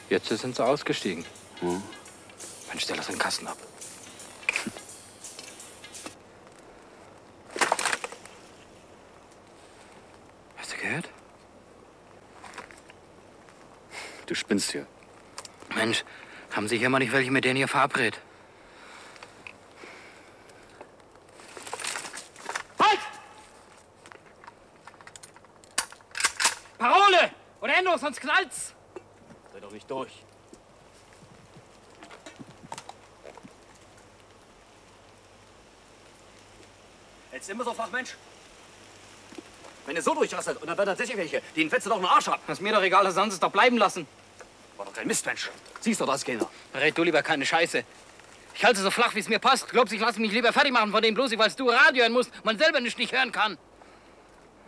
Jetzt sind sie ausgestiegen. Hm. Mensch, stell das in den Kasten ab. Hast du gehört? Du spinnst hier. Mensch, haben sich immer nicht welche mit denen hier verabredet. Halt! Parole! Oder Endo, sonst knallt's! Sei doch nicht durch. Jetzt immer so Fachmensch. Wenn ihr so durchrasselt und dann werden tatsächlich welche, die den Fetze doch einen Arsch haben. Das ist mir doch egal, das sollen sie es doch bleiben lassen. War doch kein Mistmensch. Siehst doch, das ist keiner. Red du lieber keine Scheiße. Ich halte so flach, wie es mir passt. Glaubst, ich lasse mich lieber fertig machen von dem bloß, weil du Radio hören musst, man selber nicht hören kann.